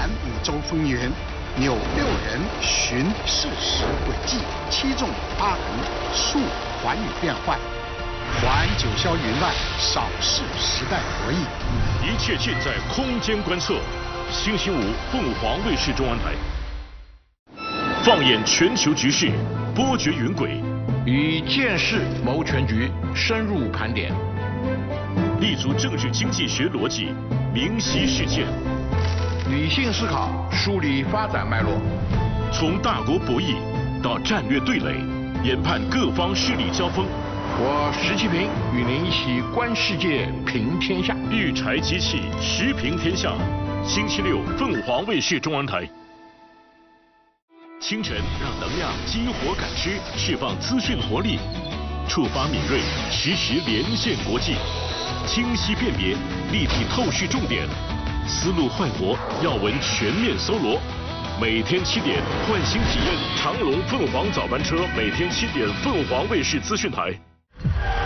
览五洲风云，纽6人寻事实轨迹，7纵8横，数寰宇变幻，还九霄云外，少视时代博弈。 一切尽在空间观测。星期五，凤凰卫视中文台。放眼全球局势，波谲云轨， 以见识谋全局，深入盘点， 立足政治经济学逻辑，明晰事件， 理性思考，梳理发展脉络， 从大国博弈到战略对垒，研判各方势力交锋。 我石其平与您一起观世界，评天下。 育才机器，时评天下。星期六，凤凰卫视中文台。清晨，让能量激活感知，释放资讯活力，触发敏锐，实时连线国际，清晰辨别，立体透视重点，思路焕活，要闻全面搜罗。每天7点，换新体验长龙凤凰早班车，每天7点，凤凰卫视资讯台。